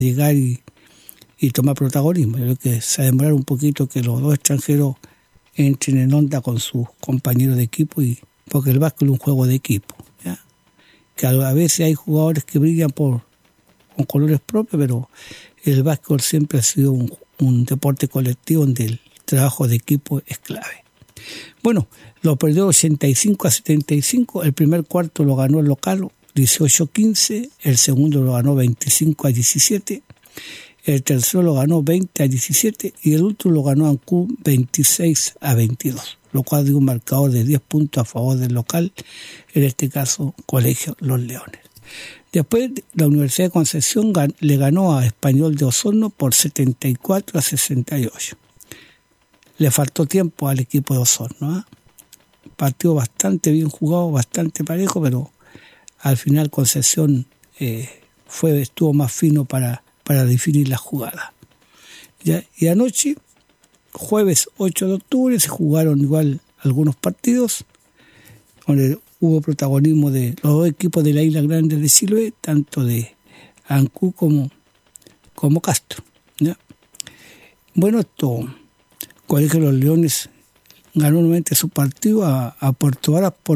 llegar y tomar protagonismo. Yo creo que se ha demorado un poquito que los dos extranjeros entren en onda con sus compañeros de equipo, porque el básquetbol es un juego de equipo, ¿ya? Que a veces hay jugadores que brillan con colores propios, pero el básquetbol siempre ha sido un deporte colectivo donde el trabajo de equipo es clave. Bueno, lo perdió 85-75, el primer cuarto lo ganó el local 18-15, el segundo lo ganó 25-17, el tercero lo ganó 20-17 y el último lo ganó Ancud 26-22, lo cual dio un marcador de 10 puntos a favor del local, en este caso Colegio Los Leones. Después la Universidad de Concepción le ganó a Español de Osorno por 74-68. Le faltó tiempo al equipo de Osorno, ¿eh? Partido bastante bien jugado, bastante parejo, pero al final Concepción estuvo más fino para definir la jugada. ¿Ya? Y anoche, jueves 8 de octubre, se jugaron igual algunos partidos, donde hubo protagonismo de los dos equipos de la Isla Grande de Chiloé, tanto de Ancud como Castro, ¿ya? Bueno, Colegio de los Leones ganó nuevamente su partido a Puerto Varas por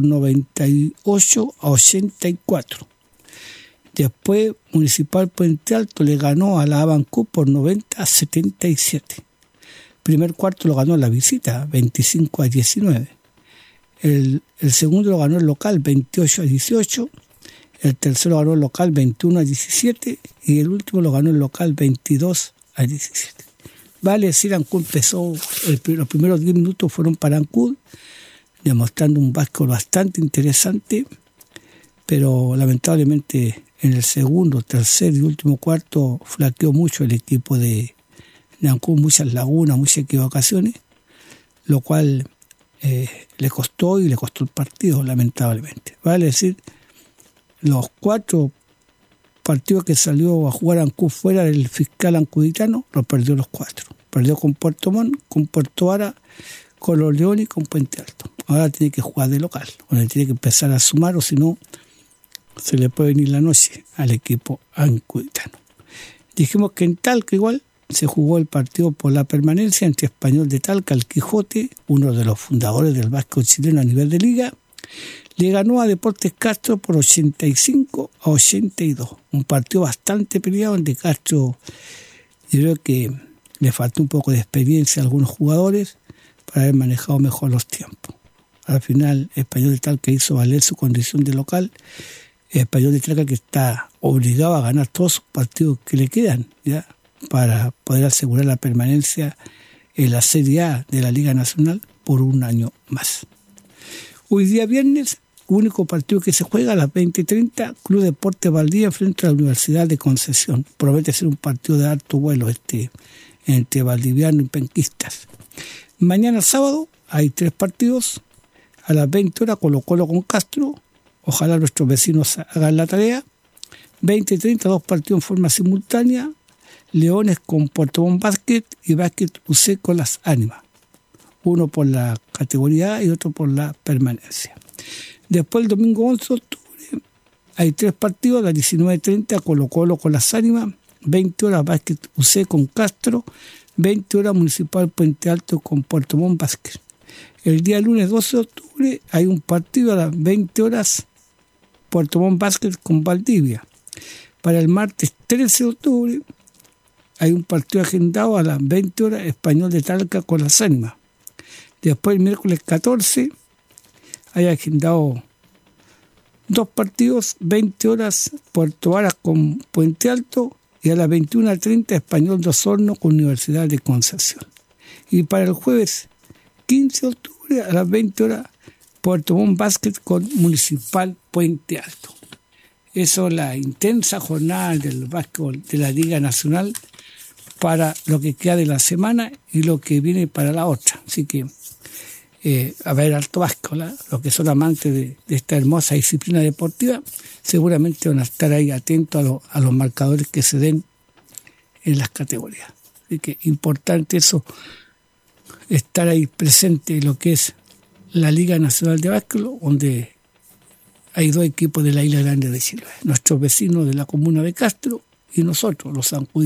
98-84. Después Municipal Puente Alto le ganó a la Abancú por 90-77. Primer cuarto lo ganó la visita, 25-19. El segundo lo ganó el local, 28-18. El tercero ganó el local, 21-17. Y el último lo ganó el local, 22-17. Vale decir, Ancud empezó, los primeros 10 minutos fueron para Ancud, demostrando un básquetbol bastante interesante, pero lamentablemente en el segundo, tercer y último cuarto flaqueó mucho el equipo de Ancud, muchas lagunas, muchas equivocaciones, lo cual le costó el partido, lamentablemente. Vale decir, los 4 partidos que salió a jugar Ancud fuera del fiscal ancuditano, los perdió los 4. Perdió con Puerto Montt, con Puerto Varas, con Los Leones y con Puente Alto. Ahora tiene que jugar de local, donde tiene que empezar a sumar, o si no, se le puede venir la noche al equipo ancuditano. Dijimos que en Talca igual se jugó el partido por la permanencia entre Español de Talca, el Quijote, uno de los fundadores del básquetbol chileno a nivel de liga, le ganó a Deportes Castro por 85-82. Un partido bastante peleado donde Castro, yo creo que le faltó un poco de experiencia a algunos jugadores para haber manejado mejor los tiempos. Al final, Español de Talca hizo valer su condición de local. Español de Talca que está obligado a ganar todos sus partidos que le quedan, ¿ya?, para poder asegurar la permanencia en la Serie A de la Liga Nacional por un año más. Hoy día viernes, único partido que se juega a las 20:30, Club Deportes Valdivia frente a la Universidad de Concepción. Promete ser un partido de alto vuelo entre valdivianos y penquistas. Mañana sábado hay 3 partidos. A las 20 horas Colo-Colo con Castro. Ojalá nuestros vecinos hagan la tarea. 20:30, 2 partidos en forma simultánea. Leones con Puerto Montt Basket y Básquet UC con Las Ánimas. Uno por la categoría A y otro por la permanencia. Después el domingo 11 de octubre hay 3 partidos. A las 19:30 Colo-Colo con Las Ánimas. 20 horas Básquet UC con Castro. 20 horas Municipal Puente Alto con Puerto Montt Basket. El día lunes 12 de octubre hay un partido a las 20 horas Puerto Montt Basket con Valdivia. Para el martes 13 de octubre hay un partido agendado a las 20 horas Español de Talca con Las Ánimas. Después el miércoles 14 hay agendado 2 partidos, 20 horas Puerto Varas con Puente Alto y a las 21:30 Español de Osorno con Universidad de Concepción. Y para el jueves 15 de octubre a las 20 horas Puerto Montt Basket con Municipal Puente Alto. Eso es la intensa jornada del básquetbol de la Liga Nacional para lo que queda de la semana y lo que viene para la otra. Así que a ver, alto básquetbol, los que son amantes de esta hermosa disciplina deportiva, seguramente van a estar ahí atentos a los marcadores que se den en las categorías. Así que importante eso, estar ahí presente en lo que es la Liga Nacional de Básquetbol, donde hay 2 equipos de la Isla Grande de Chiloé, nuestros vecinos de la comuna de Castro y nosotros, los sanjuditos.